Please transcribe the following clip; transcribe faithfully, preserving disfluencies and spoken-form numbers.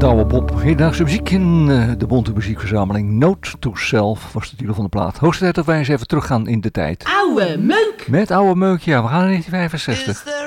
Oude Bob. Hedendaagse muziek in uh, de bonte muziekverzameling Note to Self was de titel van de plaat. Hoogste tijd dat wij eens even teruggaan in de tijd. Oude meuk! Met Oude Meuk, ja. We gaan naar negentien vijfenzestig.